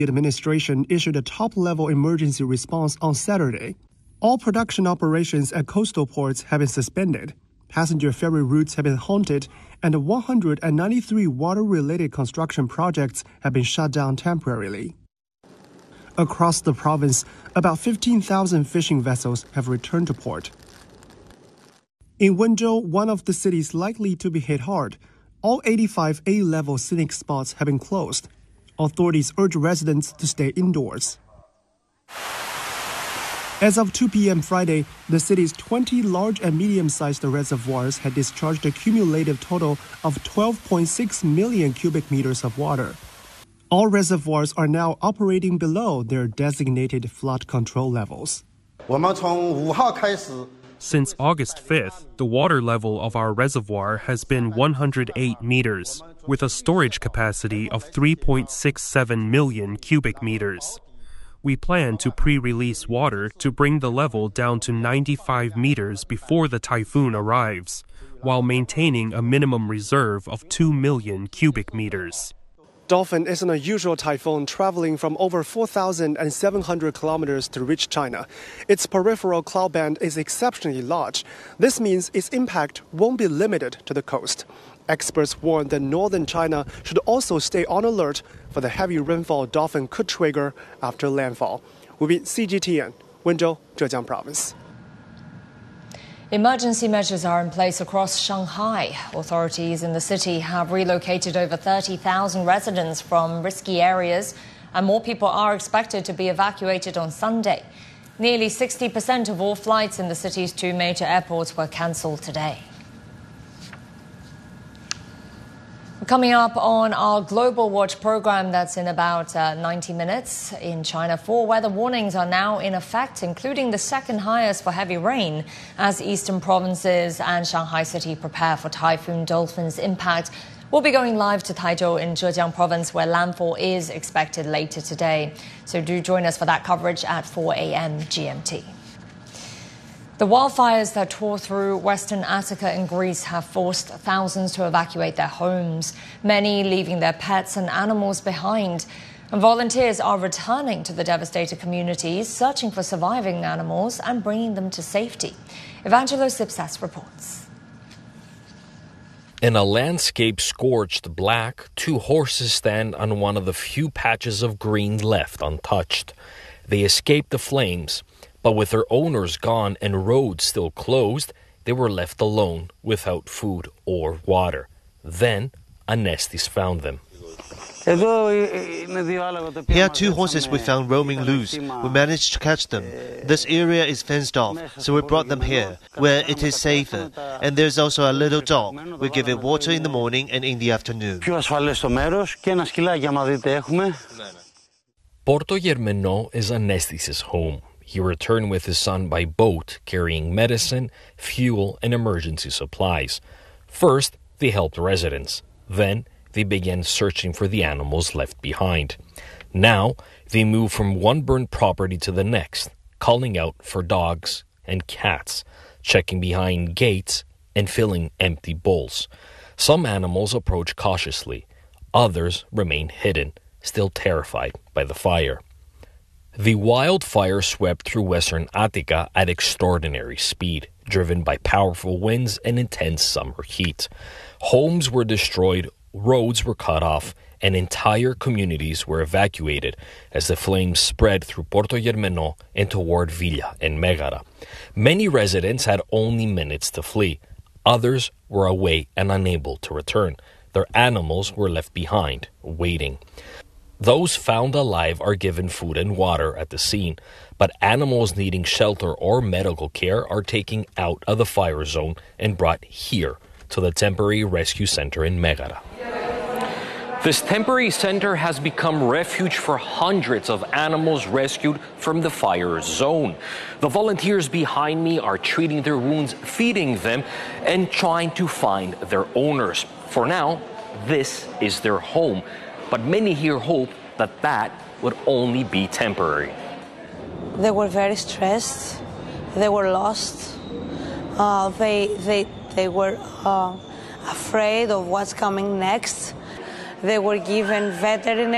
The administration issued a top-level emergency response on Saturday. All production operations at coastal ports have been suspended. Passenger ferry routes have been halted, and 193 water-related construction projects have been shut down temporarily. Across the province, about 15,000 fishing vessels have returned to port. In Wenzhou, one of the cities likely to be hit hard, all 85 A-level scenic spots have been closed. Authorities urge residents to stay indoors. As of 2 p.m. Friday, the city's 20 large and medium-sized reservoirs had discharged a cumulative total of 12.6 million cubic meters of water. All reservoirs are now operating below their designated flood control levels. Since August 5th, the water level of our reservoir has been 108 meters, with a storage capacity of 3.67 million cubic meters. We plan to pre-release water to bring the level down to 95 meters before the typhoon arrives, while maintaining a minimum reserve of 2 million cubic meters. Dolphin is an unusual typhoon traveling from over 4,700 kilometers to reach China. Its peripheral cloud band is exceptionally large. This means its impact won't be limited to the coast. Experts warn that northern China should also stay on alert for the heavy rainfall Dolphin could trigger after landfall. CGTN, Wenzhou, Zhejiang Province. Emergency measures are in place across Shanghai. Authorities in the city have relocated over 30,000 residents from risky areas, and more people are expected to be evacuated on Sunday. Nearly 60% of all flights in the city's two major airports were cancelled today. Coming up on our Global Watch program, that's in about 90 minutes. In China, 4 weather warnings are now in effect, including the second highest for heavy rain, as eastern provinces and Shanghai city prepare for Typhoon Dolphin's impact. We'll be going live to Taizhou in Zhejiang province, where landfall is expected later today. So do join us for that coverage at 4 a.m. GMT. The wildfires that tore through western Attica in Greece have forced thousands to evacuate their homes, many leaving their pets and animals behind. And volunteers are returning to the devastated communities, searching for surviving animals and bringing them to safety. Evangelos Ipsas reports. In a landscape scorched black, 2 horses stand on one of the few patches of green left untouched. They escaped the flames, but with their owners gone and roads still closed, they were left alone without food or water. Then, Anestis found them. Here are 2 horses we found roaming loose. We managed to catch them. This area is fenced off, so we brought them here, where it is safer. And there's also a little dog. We give it water in the morning and in the afternoon. Porto Germano is Anestis' home. He returned with his son by boat, carrying medicine, fuel, and emergency supplies. First, they helped residents. Then, they began searching for the animals left behind. Now, they move from one burned property to the next, calling out for dogs and cats, checking behind gates and filling empty bowls. Some animals approach cautiously. Others remain hidden, still terrified by the fire. The wildfire swept through western Attica at extraordinary speed, driven by powerful winds and intense summer heat. Homes were destroyed, roads were cut off, and entire communities were evacuated as the flames spread through Porto Germano and toward Villa and Megara. Many residents had only minutes to flee. Others were away and unable to return. Their animals were left behind, waiting. Those found alive are given food and water at the scene, but animals needing shelter or medical care are taken out of the fire zone and brought here to the temporary rescue center in Megara. This temporary center has become refuge for hundreds of animals rescued from the fire zone. The volunteers behind me are treating their wounds, feeding them, and trying to find their owners. For now, this is their home. But many here hope that would only be temporary. They were very stressed. They were lost. They were afraid of what's coming next. They were given veterinary